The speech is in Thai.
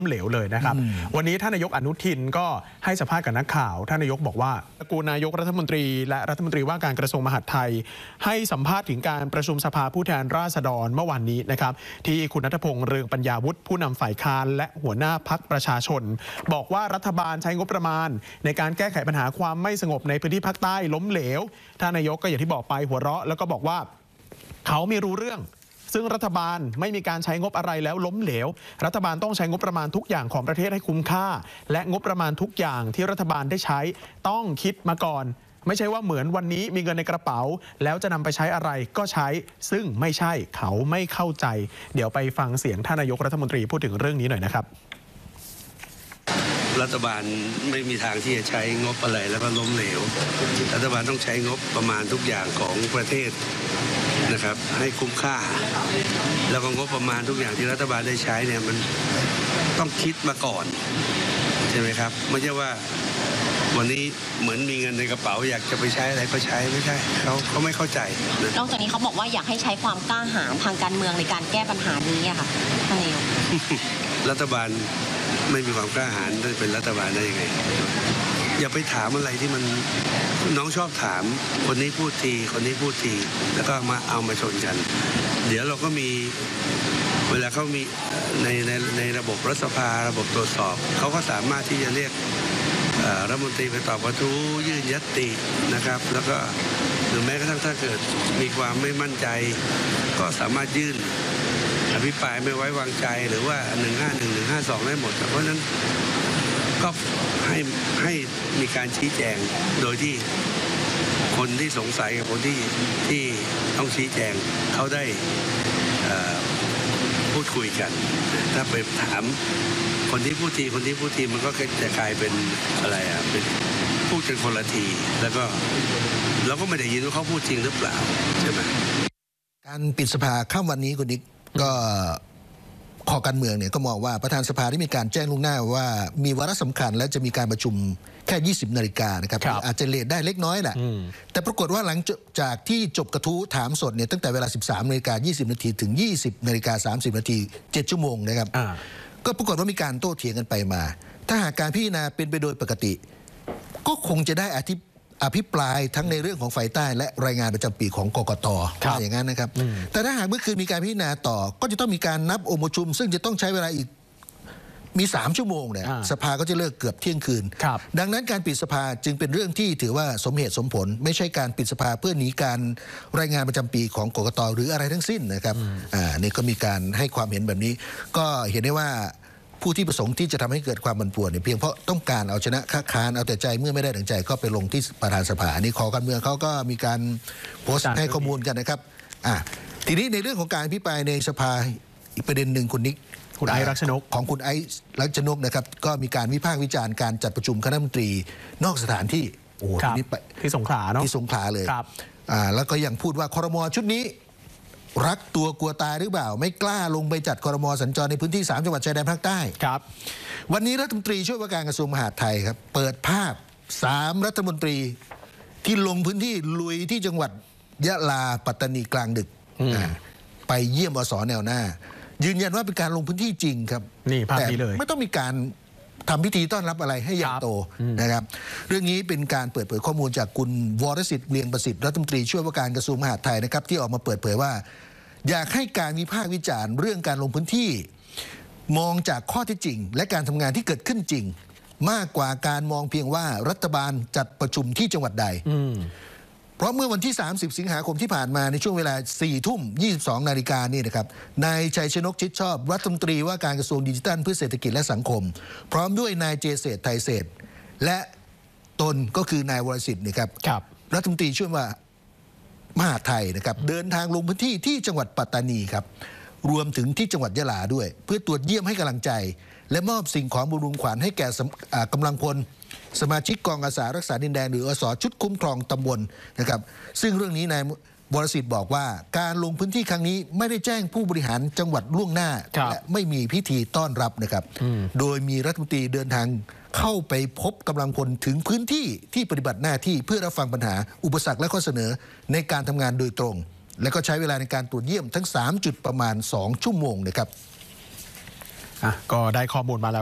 เหลวเลยนะครับวันนี้ท่านนายกอนุทินก็ให้สัมภาษณ์กับนักข่าวท่านนายกบอกว่าตระกูลนายกรัฐมนตรีและรัฐมนตรีว่าการกระทรวงมหาดไทยให้สัมภาษณ์ถึงการประชุมสภาผู้แทนราษฎรเมื่อวานนี้นะครับที่คุณณัฐพงษ์เรืองปัญญาวุฒิผู้นำฝ่ายค้านและหัวหน้าพรรคประชาชนบอกว่ารัฐบาลใช้งบประมาณในการแก้ไขปัญหาความไม่สงบในพื้นที่ภาคใต้ล้มเหลวท่านนายกก็อย่างที่บอกไปหัวเราะแล้วก็บอกว่าเขาไม่รู้เรื่องซึ่งรัฐบาลไม่มีการใช้งบอะไรแล้วล้มเหลวรัฐบาลต้องใช้งบประมาณทุกอย่างของประเทศให้คุ้มค่าและงบประมาณทุกอย่างที่รัฐบาลได้ใช้ต้องคิดมาก่อนไม่ใช่ว่าเหมือนวันนี้มีเงินในกระเป๋าแล้วจะนำไปใช้อะไรก็ใช้ซึ่งไม่ใช่เขาไม่เข้าใจเดี๋ยวไปฟังเสียงท่านนายกรัฐมนตรีพูดถึงเรื่องนี้หน่อยนะครับรัฐบาลไม่มีทางที่จะใช้งบอะไรแล้วก็ล้มเหลวรัฐบาลต้องใช้งบประมาณทุกอย่างของประเทศนะครับให้คุ้มค่าแล้วก็งบประมาณทุกอย่างที่รัฐบาลได้ใช้เนี่ยมันต้องคิดมาก่อนใช่ไหมครับไม่ใช่ว่าวันนี้เหมือนมีเงินในกระเป๋าอยากจะไปใช้อะไรก็ใช้ไม่ใช่เขาไม่เข้าใจนอกจากนี้เขาบอกว่าอยากให้ใช้ความกล้าหาญทางการเมืองในการแก้ปัญหานี้ค่ะท่านนายกรัฐบาลไม่มีความกล้าหาญจะเป็นรัฐบาลได้ยังไงอย่าไปถามอะไรที่มันน้องชอบถามคนนี้พูดทีคนนี้พูดทีแล้วก็เอามาชนกันเดี๋ยวเราก็มีเวลาเขามีในระบบรัฐสภาระบบตรวจสอบเขาก็สามารถที่จะเรียกรัฐมนตรีไปตอบกระทู้ยื่นญัตตินะครับแล้วก็หรือแม้กระทั่งถ้าเกิดมีความไม่มั่นใจก็สามารถยื่นอภิปรายไม่ไว้วางใจหรือว่า151 152ได้หมดเพราะฉะนั้นก็ให้มีการชี้แจงโดยที่คนที่สงสัยกับคนที่ต้องชี้แจงเขาได้พูดคุยกันถ้าไปถามคนที่พูดทีคนที่พูดทีมันก็จะกลายเป็นอะไรเป็นพูดกันคนละทีแล้วก็เราก็ไม่ได้ยินว่าเขาพูดจริงหรือเปล่าใช่ไหมการปิดสภาค่ำวันนี้คุณนิกก็คอการเมืองเนี่ยก็มองว่าประธานสภาได้มีการแจ้งล่วงหน้าว่ามีวาระสำคัญและจะมีการประชุมแค่ 20 นาฬิกานะครับอาจจะเลทได้เล็กน้อยแหละแต่ปรากฏว่าหลังจากที่จบกระทู้ถามสดเนี่ยตั้งแต่เวลา 13:20 นาทีถึง 20:30 นาที7 ชั่วโมงนะครับก็ปรากฏว่ามีการโต้เถียงกันไปมาถ้าหากการพิจารณาเป็นไปโดยปกติก็คงจะได้อภิปรายทั้งในเรื่องของฝ่ายใต้และรายงานประจำปีของกกต.อย่างนั้นนะครับแต่ถ้าหากเมื่อคืนมีการพิจารณาต่อก็จะต้องมีการนับองค์ประชุมซึ่งจะต้องใช้เวลาอีกมี3 ชั่วโมงเนี่ยสภาก็จะเลิกเกือบเที่ยงคืนดังนั้นการปิดสภาจึงเป็นเรื่องที่ถือว่าสมเหตุสมผลไม่ใช่การปิดสภาเพื่อหนีการรายงานประจำปีของกกต.หรืออะไรทั้งสิ้นนะครับนี่ก็มีการให้ความเห็นแบบนี้ก็เห็นได้ว่าผู้ที่ประสงค์ที่จะทำให้เกิดความบั่นป่วนเนี่ยเพียงเพราะต้องการเอาชนะค้านเอาแต่ใจเมื่อไม่ได้ดังใจก็ไปลงที่ประธานสภาอันนี้ขอการเมืองเขาก็มีการโพสต์ให้ข้อมูลกันนะครับทีนี้ในเรื่องของการอภิปรายในสภาอีกประเด็นหนึ่งคุณนิกคุณไอซ์รักชนกของคุณไอซ์รักชนกนะครับก็มีการวิพากษ์วิจารณ์การจัดประชุมคณะรัฐมนตรีนอกสถานที่ที่สงขลาเนาะที่สงขลาเลยแล้วก็ยังพูดว่าครม.ชุดนี้รักตัวกลัวตายหรือเปล่าไม่กล้าลงไปจัดครม.สัญจรในพื้นที่3 จังหวัดชายแดนภาคใต้ครับวันนี้รัฐมนตรีช่วยว่าการกระทรวงมหาดไทยครับเปิดภาพ3 รัฐมนตรีที่ลงพื้นที่ลุยที่จังหวัดยะลาปัตตานีกลางดึกไปเยี่ยมอส.แนวหน้ายืนยันว่าเป็นการลงพื้นที่จริงครับนี่ภาพนี้เลยไม่ต้องมีการทำพิธีต้อนรับอะไรให้ใหญ่โตนะครับเรื่องนี้เป็นการเปิดเผยข้อมูลจากคุณวรสิทธิ์เลียงประสิทธิ์รัฐมนตรีช่วยว่าการกระทรวงมหาดไทยนะครับที่ออกมาเปิดเผยว่าอยากให้การวิพากษ์วิจารณ์เรื่องการลงพื้นที่มองจากข้อเท็จจริงและการทำงานที่เกิดขึ้นจริงมากกว่าการมองเพียงว่ารัฐบาลจัดประชุมที่จังหวัดใดเพราะเมื่อวันที่30 สิงหาคมที่ผ่านมาในช่วงเวลา 4:22 นาฬิกานี่นะครับนายชัยชนกชิดชอบรัฐมนตรีว่าการกระทรวงดิจิทัลเพื่อเศรษฐกิจและสังคมพร้อมด้วยนายเจเศรษฐ์ไทยเศรษฐ์และตนก็คือนายวรสิทธิ์นะครับรัฐมนตรีช่วยว่ามหาดไทยนะครับเดินทางลงพื้นที่ที่จังหวัดปัตตานีครับรวมถึงที่จังหวัดยะลาด้วยเพื่อตรวจเยี่ยมให้กำลังใจและมอบสิ่งของบำรุงขวัญให้แก่กำลังพลสมาชิกกองอาสารักษาดินแดนหรืออส.ชุดคุ้มครองตำบลนะครับซึ่งเรื่องนี้นายวรสิทธิ์บอกว่าการลงพื้นที่ครั้งนี้ไม่ได้แจ้งผู้บริหารจังหวัดล่วงหน้าและไม่มีพิธีต้อนรับนะครับโดยมีรัฐมนตรีเดินทางเข้าไปพบกำลังพลถึงพื้นที่ที่ปฏิบัติหน้าที่เพื่อรับฟังปัญหาอุปสรรคและข้อเสนอในการทำงานโดยตรงและก็ใช้เวลาในการตรวจเยี่ยมทั้ง3 จุดประมาณ2 ชั่วโมงนะครับก็ได้ข้อมูลมาแล้ว